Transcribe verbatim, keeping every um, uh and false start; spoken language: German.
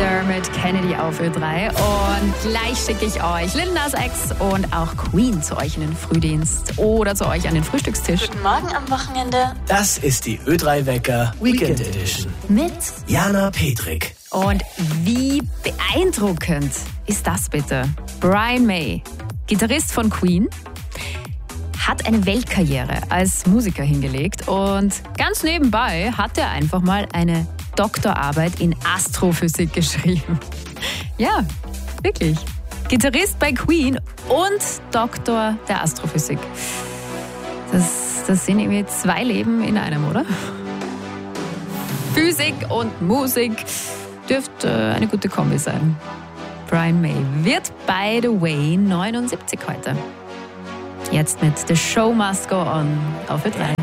Dermot Kennedy auf Ö drei. Und gleich schicke ich euch Lil Nas X und auch Queen zu euch in den Frühdienst oder zu euch an den Frühstückstisch. Guten Morgen am Wochenende. Das ist die Ö drei Wecker Weekend Edition Mit Jana Petrik. Und wie beeindruckend ist das bitte? Brian May, Gitarrist von Queen, hat eine Weltkarriere als Musiker hingelegt und ganz nebenbei hat er einfach mal eine Doktorarbeit in Astrophysik geschrieben. Ja, wirklich. Gitarrist bei Queen und Doktor der Astrophysik. Das, das sind irgendwie zwei Leben in einem, oder? Physik und Musik dürfte eine gute Kombi sein. Brian May wird, by the way, neunundsiebzig heute. Jetzt mit The Show Must Go On auf Ö drei.